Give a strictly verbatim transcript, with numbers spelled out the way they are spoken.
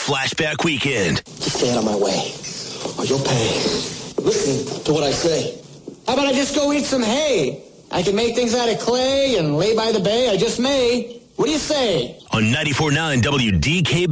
Flashback Weekend. Just stay out of my way, or you'll pay. Listen to what I say. How about I just go eat some hay? I can make things out of clay and lay by the bay. I just may. What do you say? On ninety-four point nine W D K B.